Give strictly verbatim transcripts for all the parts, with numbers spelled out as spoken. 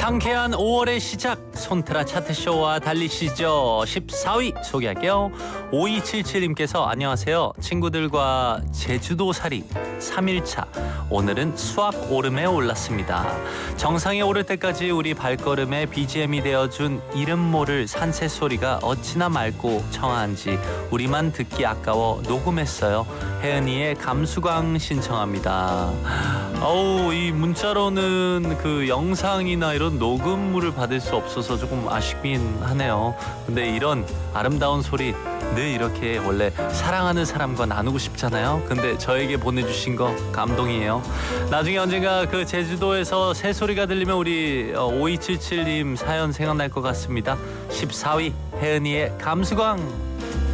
상쾌한 오월의 시작 손트라 차트쇼와 달리시죠. 십사 위 소개할게요. 오이칠칠님께서 안녕하세요. 친구들과 제주도살이 삼 일차. 오늘은 수학 오름에 올랐습니다. 정상에 오를 때까지 우리 발걸음에 비지엠이 되어준 이름 모를 산새소리가 어찌나 맑고 청아한지 우리만 듣기 아까워 녹음했어요. 혜은이의 감수광 신청합니다. 어우, 이 문자로는 그 영상이나 이런 녹음물을 받을 수 없어서 조금 아쉽긴 하네요. 근데 이런 아름다운 소리 늘 이렇게 원래 사랑하는 사람과 나누고 싶잖아요. 근데 저에게 보내주신 거 감동이에요. 나중에 언젠가 그 제주도에서 새소리가 들리면 우리 오이칠칠님 사연 생각날 것 같습니다. 십사 위 혜은이의 감수광.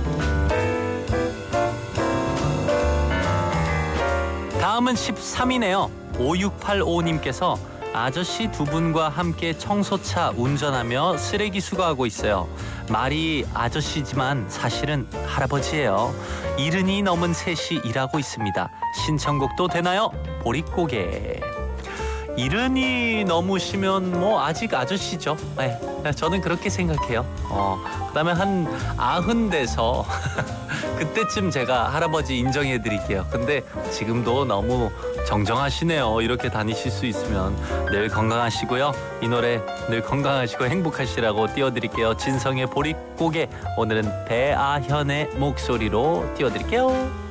다음은 십삼 위네요. 오육팔오님께서 아저씨 두 분과 함께 청소차 운전하며 쓰레기 수거하고 있어요. 말이 아저씨지만 사실은 할아버지예요. 이른이 넘은 셋이 일하고 있습니다. 신청곡도 되나요? 보릿고개. 이른이 넘으시면 뭐 아직 아저씨죠. 네, 저는 그렇게 생각해요. 어, 그다음에 한 아흔 돼서 그때쯤 제가 할아버지 인정해드릴게요. 근데 지금도 너무 정정하시네요. 이렇게 다니실 수 있으면 늘 건강하시고요. 이 노래 늘 건강하시고 행복하시라고 띄워드릴게요. 진성의 보릿고개. 오늘은 배아현의 목소리로 띄워드릴게요.